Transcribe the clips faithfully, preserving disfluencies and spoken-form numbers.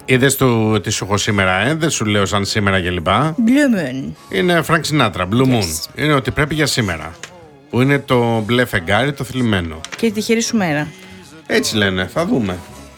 Είδες το τι σου έχω σήμερα, ε? Δεν σου λέω σαν σήμερα και λοιπά. Blue Moon. Είναι Frank Sinatra, Blue Moon. Yes. Είναι ότι πρέπει για σήμερα. Που είναι το μπλε φεγγάρι, το θλιμμένο. Και η τυχερή σου μέρα. Έτσι λένε, θα δούμε.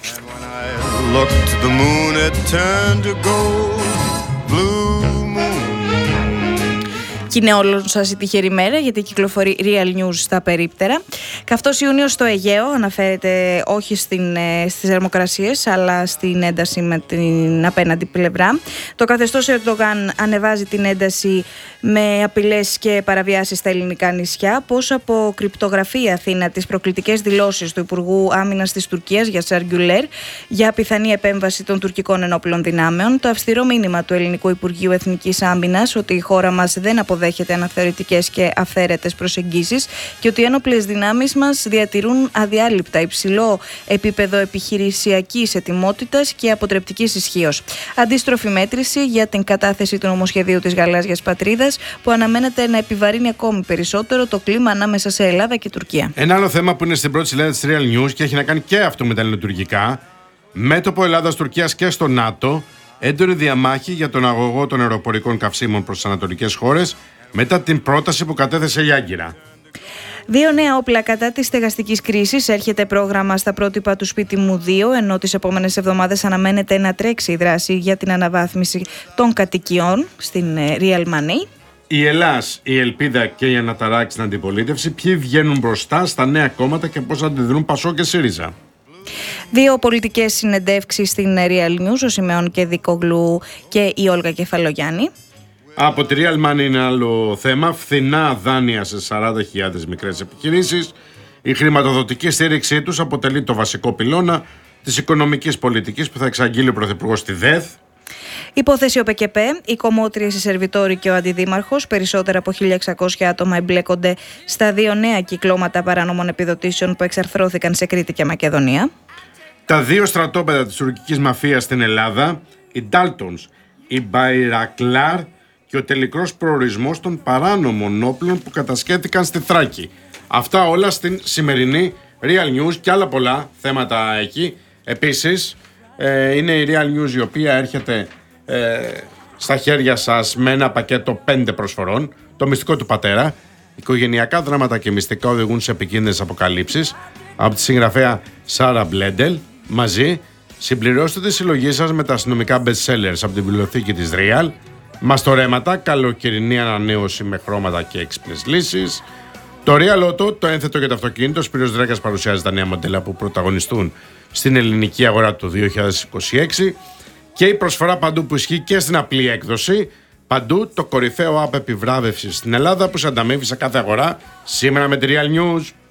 Και είναι όλων σας η τυχερή μέρα, γιατί κυκλοφορεί Real News στα περίπτερα. Καυτός Ιούνιος στο Αιγαίο αναφέρεται όχι στην, στις θερμοκρασίες, αλλά στην ένταση με την απέναντι πλευρά. Το καθεστώς Ερντογάν ανεβάζει την ένταση με απειλές και παραβιάσεις στα ελληνικά νησιά. Πώς αποκρυπτογραφεί η Αθήνα τις προκλητικές δηλώσεις του Υπουργού Άμυνας της Τουρκίας για Σαργκιουλέρ για πιθανή επέμβαση των τουρκικών ενόπλων δυνάμεων. Το αυστηρό μήνυμα του Ελληνικού Υπουργείου Εθνικής Άμυνας ότι η χώρα μας δεν αποδέχεται αναθεωρητικές και αυθαίρετες προσεγγίσεις και ότι οι ένοπλες δυνάμεις μας διατηρούν αδιάλειπτα υψηλό επίπεδο επιχειρησιακής ετοιμότητας και αποτρεπτικής ισχύως. Αντίστροφη μέτρηση για την κατάθεση του νομοσχεδίου της Γαλάζιας Πατρίδας, που αναμένεται να επιβαρύνει ακόμη περισσότερο το κλίμα ανάμεσα σε Ελλάδα και Τουρκία. Ένα άλλο θέμα που είναι στην πρώτη σελίδα της Real News και έχει να κάνει και αυτό με τα ελληνοτουρκικά. Μέτωπο Ελλάδας-Τουρκίας και στο ΝΑΤΟ. Έντονη διαμάχη για τον αγωγό των αεροπορικών καυσίμων προς τις ανατολικές χώρες μετά την πρόταση που κατέθεσε η Άγκυρα. Δύο νέα όπλα κατά της στεγαστικής κρίσης. Έρχεται πρόγραμμα στα πρότυπα του Σπίτι μου δύο, ενώ τις επόμενες εβδομάδες αναμένεται να τρέξει η δράση για την αναβάθμιση των κατοικιών στην Real Money. Η Ελλάς, η Ελπίδα και η Αναταράκη στην αντιπολίτευση. Ποιοι βγαίνουν μπροστά στα νέα κόμματα και πώς αντιδρούν Πασό και ΣΥΡΙΖΑ. Δύο πολιτικές συνεντεύξεις στην Real News, ο Σιμεών Κεδικόγλου και η Όλγα Κεφαλογιάννη. Από τη Real Money είναι άλλο θέμα. Φθηνά δάνεια σε σαράντα χιλιάδες μικρές επιχειρήσεις. Η χρηματοδοτική στήριξή τους αποτελεί το βασικό πυλώνα της οικονομικής πολιτικής που θα εξαγγείλει ο Πρωθυπουργός στη ΔΕΘ. Υπόθεση ο ΠΚΠ, οι κομμότριες, οι σερβιτόροι και ο αντιδήμαρχος. Περισσότερα από χίλια εξακόσια άτομα εμπλέκονται στα δύο νέα κυκλώματα παράνομων επιδοτήσεων που εξαρθρώθηκαν σε Κρήτη και Μακεδονία. Τα δύο στρατόπεδα της τουρκικής μαφίας στην Ελλάδα, οι Ντάλτονς, η Μπαϊρακλάρ και ο τελικός προορισμός των παράνομων όπλων που κατασκεύθηκαν στη Θράκη. Αυτά όλα στην σημερινή Real News και άλλα πολλά θέματα εκεί. Επίσης, ε, είναι η Real News η οποία έρχεται ε, στα χέρια σας με ένα πακέτο πέντε προσφορών. Το μυστικό του πατέρα. Οικογενειακά δράματα και μυστικά οδηγούν σε επικίνδυνες αποκαλύψεις. Από τη συγγραφέα Σάρα Μπλέντελ. Μαζί, συμπληρώστε τη συλλογή σας με τα αστυνομικά best sellers από την βιβλιοθήκη της Real. Μαστορέματα, καλοκαιρινή ανανέωση με χρώματα και έξυπνες λύσεις. Το Real Auto, το ένθετο για το αυτοκίνητο. Ο Σπύρος Δράκας παρουσιάζει τα νέα μοντέλα που πρωταγωνιστούν στην ελληνική αγορά του δύο χιλιάδες είκοσι έξι. Και η προσφορά παντού που ισχύει και στην απλή έκδοση. Παντού το κορυφαίο app επιβράβευσης στην Ελλάδα που σε ανταμείβει σε κάθε αγορά. Σήμερα με τη Real News.